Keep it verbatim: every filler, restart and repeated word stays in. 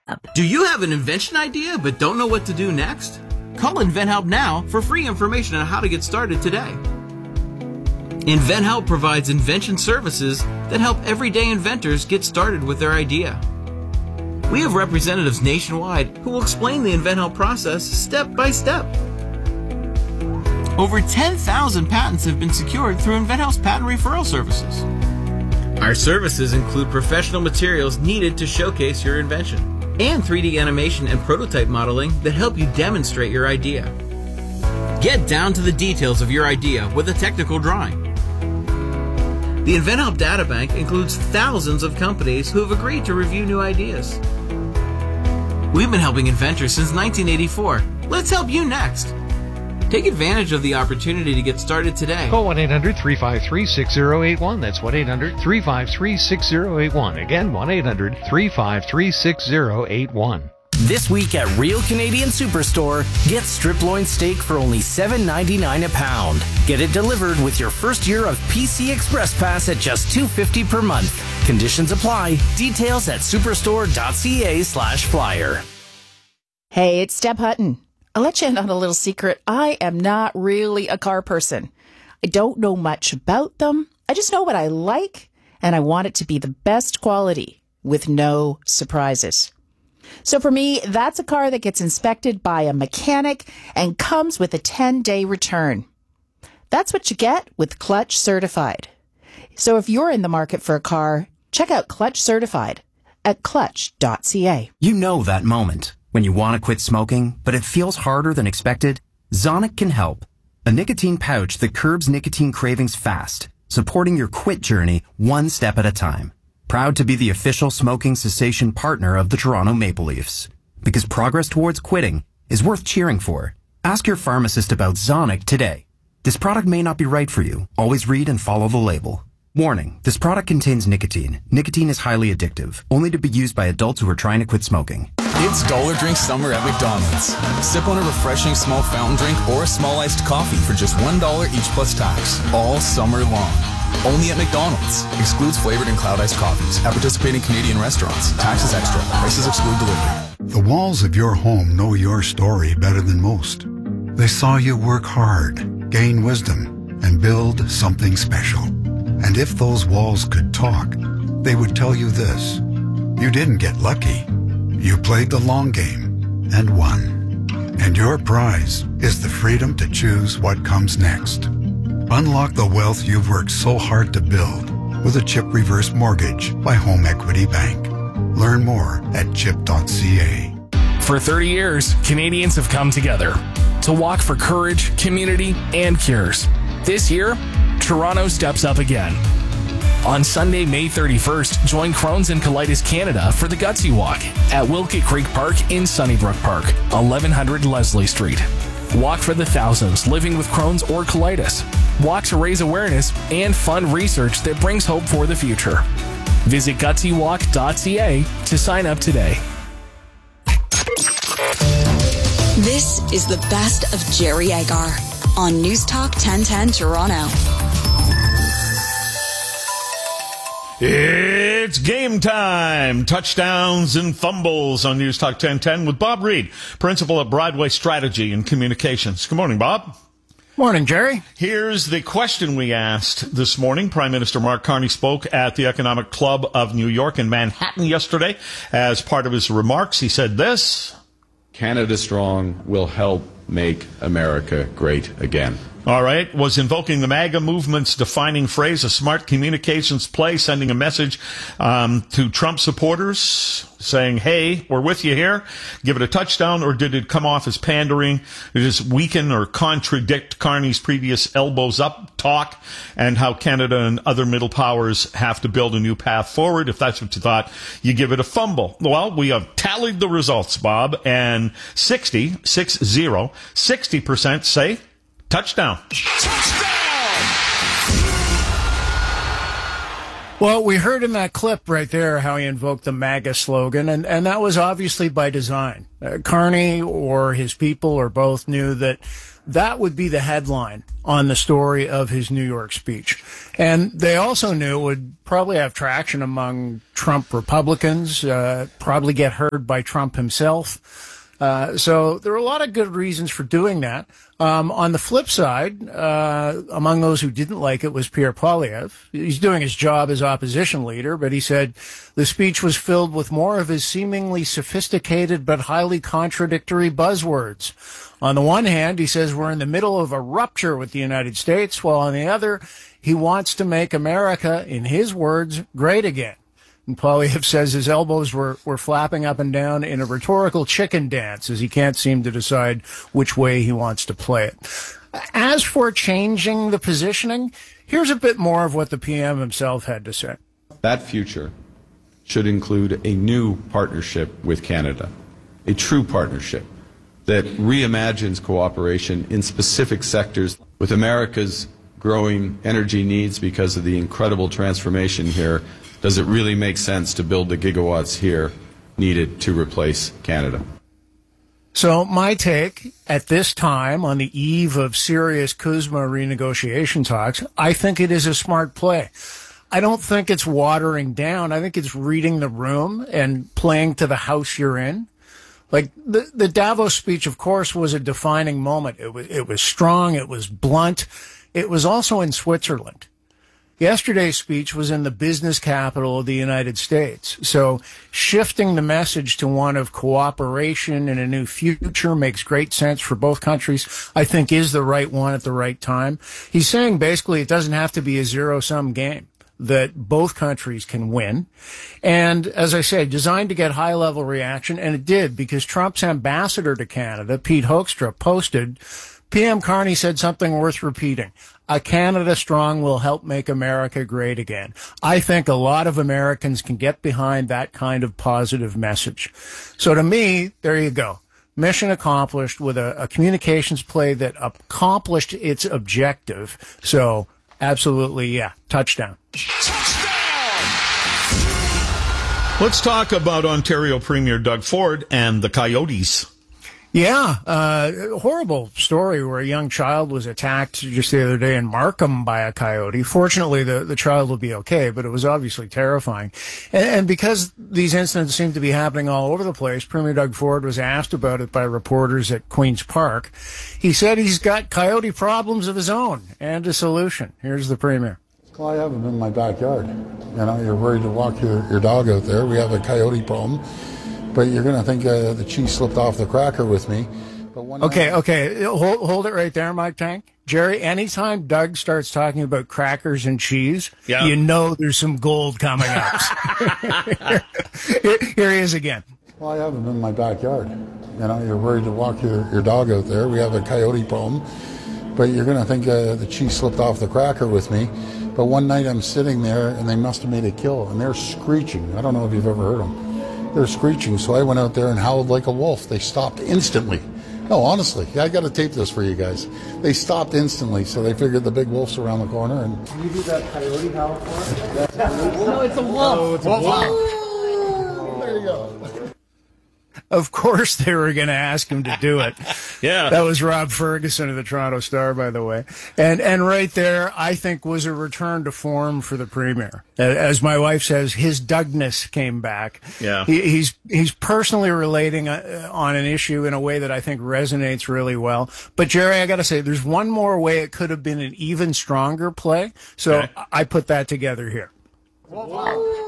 up. Do you have an invention idea but don't know what to do next? Call InventHelp now for free information on how to get started today. InventHelp provides invention services that help everyday inventors get started with their idea. We have representatives nationwide who will explain the InventHelp process step by step. Over ten thousand patents have been secured through InventHelp's patent referral services. Our services include professional materials needed to showcase your invention and three D animation and prototype modeling that help you demonstrate your idea. Get down to the details of your idea with a technical drawing. The InventHelp Databank includes thousands of companies who have agreed to review new ideas. We've been helping inventors since nineteen eighty-four. Let's help you next. Take advantage of the opportunity to get started today. Call one eight hundred three five three six zero eight one. That's one eight hundred three five three six zero eight one. Again, one eight hundred three five three six zero eight one. This week at Real Canadian Superstore, get strip loin steak for only seven ninety-nine a pound. Get it delivered with your first year of P C Express Pass at just two fifty per month. Conditions apply. Details at superstore.ca slash flyer. Hey, it's Deb Hutton. I'll let you in on a little secret. I am not really a car person. I don't know much about them. I just know what I like, and I want it to be the best quality with no surprises. So for me, that's a car that gets inspected by a mechanic and comes with a ten-day return. That's what you get with Clutch Certified. So if you're in the market for a car, check out Clutch Certified at clutch dot c a. You know that moment when you want to quit smoking, but it feels harder than expected? Zonic can help. A nicotine pouch that curbs nicotine cravings fast, supporting your quit journey one step at a time. Proud to be the official smoking cessation partner of the Toronto Maple Leafs. Because progress towards quitting is worth cheering for. Ask your pharmacist about Zonic today. This product may not be right for you. Always read and follow the label. Warning, this product contains nicotine. Nicotine is highly addictive, only to be used by adults who are trying to quit smoking. It's Dollar Drink Summer at McDonald's. Sip on a refreshing small fountain drink or a small iced coffee for just one dollar each plus tax, all summer long. Only at McDonald's. Excludes flavored and cloud iced coffees. At participating Canadian restaurants. Taxes extra. Prices exclude delivery. The walls of your home know your story better than most. They saw you work hard, gain wisdom, and build something special. And if those walls could talk, they would tell you this. You didn't get lucky. You played the long game and won. And your prize is the freedom to choose what comes next. Unlock the wealth you've worked so hard to build with a CHIP reverse mortgage by Home Equity Bank. Learn more at chip dot c a. For thirty years, Canadians have come together to walk for courage, community, and cures. This year, Toronto steps up again. On Sunday, May thirty-first, join Crohn's and Colitis Canada for the Gutsy Walk at Wilkett Creek Park in Sunnybrook Park, eleven hundred Leslie Street. Walk for the thousands living with Crohn's or colitis. Walk to raise awareness and fund research that brings hope for the future. Visit gutsy walk dot c a to sign up today. This is the best of Jerry Agar on News Talk ten ten Toronto. It's game time. Touchdowns and fumbles on News Talk ten ten with Bob Reed, principal at Broadway Strategy and Communications. Good morning, Bob. Morning, Jerry. Here's the question we asked this morning. Prime Minister Mark Carney spoke at the Economic Club of New York in Manhattan yesterday. As part of his remarks, he said this. Canada Strong will help make America great again. All right, was invoking the MAGA movement's defining phrase, a smart communications play, sending a message um, to Trump supporters saying, hey, we're with you here, give it a touchdown, or did it come off as pandering? Did it weaken or contradict Carney's previous elbows up talk and how Canada and other middle powers have to build a new path forward? If that's what you thought, you give it a fumble. Well, we have tallied the results, Bob, and sixty, six zero, sixty percent say touchdown. Touchdown! Well, we heard in that clip right there how he invoked the MAGA slogan, and, and that was obviously by design. Uh, Carney or his people or both knew that that would be the headline on the story of his New York speech. And they also knew it would probably have traction among Trump Republicans, uh, probably get heard by Trump himself. Uh, so there are a lot of good reasons for doing that. Um, on the flip side, uh, among those who didn't like it was Pierre Poilievre. He's doing his job as opposition leader, but he said the speech was filled with more of his seemingly sophisticated but highly contradictory buzzwords. On the one hand, he says we're in the middle of a rupture with the United States, while on the other, he wants to make America, in his words, great again. And Poilievre says his elbows were, were flapping up and down in a rhetorical chicken dance as he can't seem to decide which way he wants to play it. As for changing the positioning, here's a bit more of what the P M himself had to say. That future should include a new partnership with Canada, a true partnership that reimagines cooperation in specific sectors with America's growing energy needs because of the incredible transformation here. Does it really make sense to build the gigawatts here needed to replace Canada? So my take at this time, on the eve of serious CUSMA renegotiation talks, I think it is a smart play. I don't think it's watering down. I think it's reading the room and playing to the house you're in. Like the, the Davos speech, of course, was a defining moment. It was, it was strong. It was blunt. It was also in Switzerland. Yesterday's speech was in the business capital of the United States. So shifting the message to one of cooperation and a new future makes great sense for both countries, I think is the right one at the right time. He's saying basically it doesn't have to be a zero-sum game, that both countries can win. And as I said, designed to get high-level reaction, and it did, because Trump's ambassador to Canada, Pete Hoekstra, posted, P M Carney said something worth repeating. A Canada strong will help make America great again. I think a lot of Americans can get behind that kind of positive message. So to me, there you go. Mission accomplished with a, a communications play that accomplished its objective. So absolutely, yeah, touchdown. Let's talk about Ontario Premier Doug Ford and the Coyotes. Yeah, uh, horrible story where a young child was attacked just the other day in Markham by a coyote. Fortunately, the, the child will be okay, but it was obviously terrifying. And, and because these incidents seem to be happening all over the place, Premier Doug Ford was asked about it by reporters at Queen's Park. He said he's got coyote problems of his own and a solution. Here's the Premier. Well, I have them in my backyard. You know, you're worried to walk your, your dog out there. We have a coyote problem. But you're going to think uh, the cheese slipped off the cracker with me. But one okay, night... okay. Hold, hold it right there, Mike Tank. Jerry, anytime Doug starts talking about crackers and cheese, yeah. you know there's some gold coming up. here, here he is again. Well, I have them in my backyard. You know, you're worried to walk your, your dog out there. We have a coyote problem. But you're going to think uh, the cheese slipped off the cracker with me. But one night I'm sitting there, and they must have made a kill, and they're screeching. I don't know if you've ever heard them. They're screeching, so I went out there and howled like a wolf. They stopped instantly. No, honestly, I got to tape this for you guys. They stopped instantly, so they figured the big wolf's around the corner. And can you do that coyote howl for us? No, it's a wolf. Oh, it's a wolf. Wow. There you go. Of course they were going to ask him to do it. Yeah. That was Rob Ferguson of the Toronto Star, by the way. And and right there, I think, was a return to form for the Premier. As my wife says, his Dougness came back. Yeah. He, he's he's personally relating uh, on an issue in a way that I think resonates really well. But, Jerry, I got to say, there's one more way it could have been an even stronger play. So okay. I put that together here. Wow.